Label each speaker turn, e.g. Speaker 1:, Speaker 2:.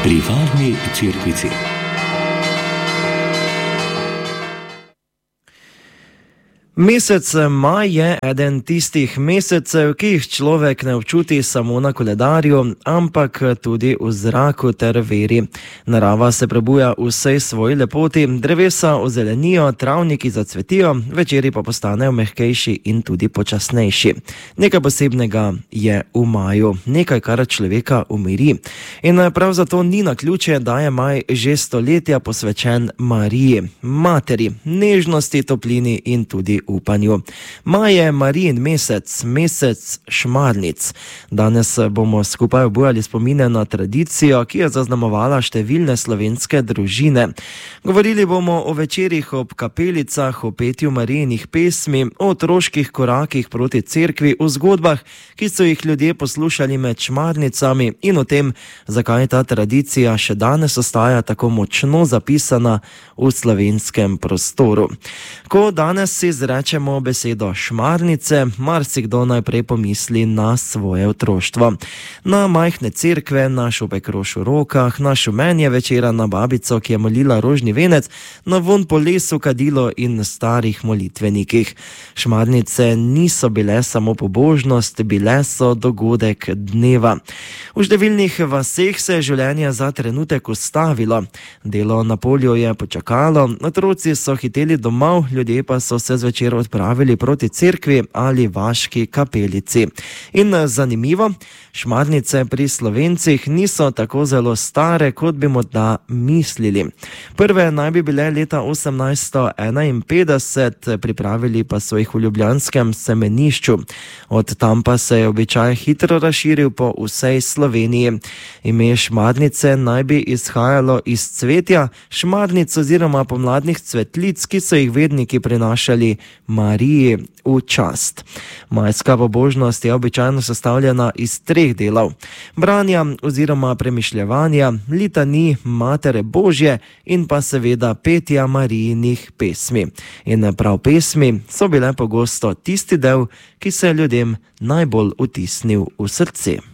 Speaker 1: pri varni cerkvici.
Speaker 2: Mesec maj je eden tistih mesecev, ki jih človek ne občuti samo na koledarju, ampak tudi v zraku ter veri. Narava se prebuja v vsej svoji lepoti, drevesa ozelenijo, travniki zacvetijo, večeri pa postanejo mehkejši in tudi počasnejši. Nekaj posebnega je v maju, nekaj, kar človeka umiri. In prav zato ni naključje, da je maj že stoletja posvečen Mariji, materi, nežnosti, toplini in tudi upanju. Maj je Marijin mesec, mesec šmarnic. Danes bomo skupaj obujali spomine na tradicijo, ki je zaznamovala številne slovenske družine. Govorili bomo o večerih ob kapelicah, o petju Marijinih pesmi, o otroških korakih proti cerkvi, o zgodbah, ki so jih ljudje poslušali med šmarnicami in o tem, zakaj ta tradicija še danes ostaja tako močno zapisana v slovenskem prostoru. Ko danes si izrečemo besedo šmarnice, marsikdo najprej pomisli na svoje otroštvo. Na majhne cerkve, na šopek rož v rokah, na šumenje večera, na babico, ki je molila rožni venec, na vonj po lesu, kadilo in starih molitvenikih. Šmarnice niso bile samo pobožnost, bile so dogodek dneva. V številnih vaseh se je življenje za trenutek ustavilo. Delo na polju je počakalo, otroci so hiteli domov, ljudje pa so se zvečer odpravili proti cerkvi ali vaški kapelici. In zanimivo, šmarnice pri Slovencih niso tako zelo stare, kot bi morda mislili. Prve naj bi bile leta 1851, pripravili pa so jih v ljubljanskem Semenišču. Od tam pa se je običaj hitro razširil po vsej Sloveniji. Ime šmarnice naj bi izhajalo iz cvetja, šmarnic oziroma pomladnih cvetlic, ki so jih vedniki prinašali Mariji v čast. Majska pobožnost je običajno sestavljena iz 3 delov: branja oziroma premišljevanja, litanij Matere Božje in pa seveda petja Marijinih pesmi. In prav pesmi so bile pogosto tisti del, ki se je ljudem najbolj vtisnil v srce.